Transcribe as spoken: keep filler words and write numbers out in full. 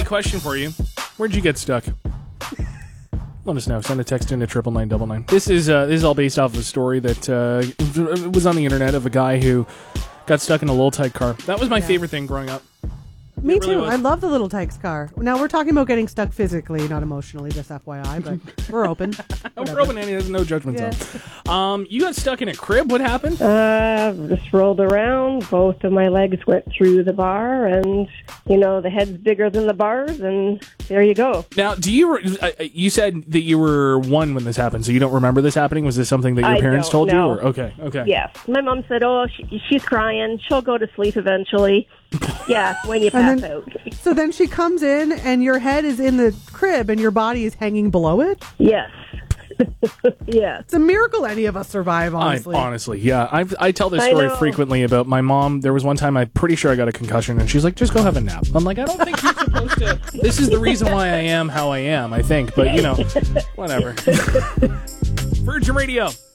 question for you. Where'd you get stuck? Let us know. Send a text into triple nine double nine. This is uh, this is all based off of a story that uh, was on the internet of a guy who got stuck in a Little Tyke car. That was my yeah. favorite thing growing up. Me it really too. was. I love the Little Tykes car. Now, we're talking about getting stuck physically, not emotionally, just F Y I, but we're open. no, we're open. Any, there's no judgment yeah. zone. Um, you got stuck in a crib. What happened? Uh, just rolled around. Both of my legs went through the bar, and, you know, the head's bigger than the bars, and there you go. Now, do you, re- uh, you said that you were one when this happened, so you don't remember this happening? Was this something that your I parents told know. you? Or? Okay, okay. Yes. My mom said, oh, she, she's crying. She'll go to sleep eventually. Yeah, when you pass then, out. So then she comes in, and your head is in the crib, and your body is hanging below it? Yes. Yes. It's a miracle any of us survive, honestly. I, honestly, yeah. I I tell this story frequently about my mom. There was one time I'm pretty sure I got a concussion, and she's like, just go have a nap. I'm like, I don't think you're supposed to. This is the reason why I am how I am, I think. But, you know, whatever. Virgin Radio.